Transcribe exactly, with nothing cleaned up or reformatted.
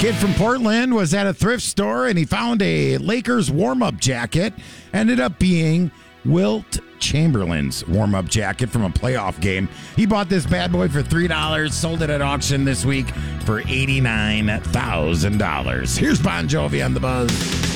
Kid from Portland was at a thrift store and he found a Lakers warm-up jacket. Ended up being Wilt Chamberlain's warm-up jacket from a playoff game. He bought this bad boy for three dollars, sold it at auction this week for eighty-nine thousand dollars. Here's Bon Jovi on the Buzz.